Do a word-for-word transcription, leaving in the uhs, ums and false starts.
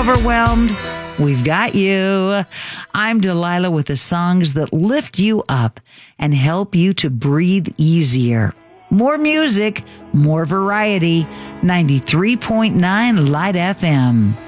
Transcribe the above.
overwhelmed? We've got you. I'm Delilah with the songs that lift you up and help you to breathe easier. More music, more variety. ninety-three point nine Light F M.